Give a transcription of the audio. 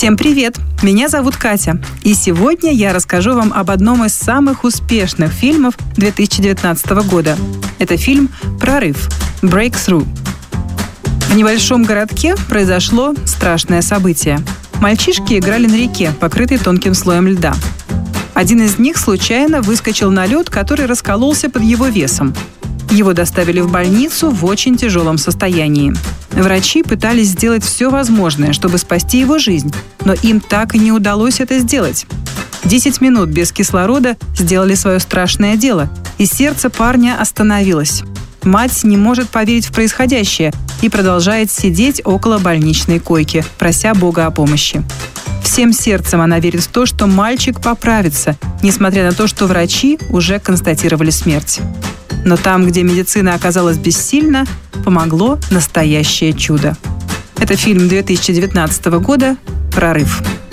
Всем привет! Меня зовут Катя, и сегодня я расскажу вам об одном из самых успешных фильмов 2019 года. Это фильм «Прорыв» (Breakthrough). В небольшом городке произошло страшное событие. Мальчишки играли на реке, покрытой тонким слоем льда. Один из них случайно выскочил на лед, который раскололся под его весом. Его доставили в больницу в очень тяжелом состоянии. Врачи пытались сделать все возможное, чтобы спасти его жизнь, но им так и не удалось это сделать. 10 минут без кислорода сделали свое страшное дело, и сердце парня остановилось. Мать не может поверить в происходящее и продолжает сидеть около больничной койки, прося Бога о помощи. Всем сердцем она верит в то, что мальчик поправится, несмотря на то, что врачи уже констатировали смерть. Но там, где медицина оказалась бессильна, помогло настоящее чудо. Это фильм 2019 года «Прорыв».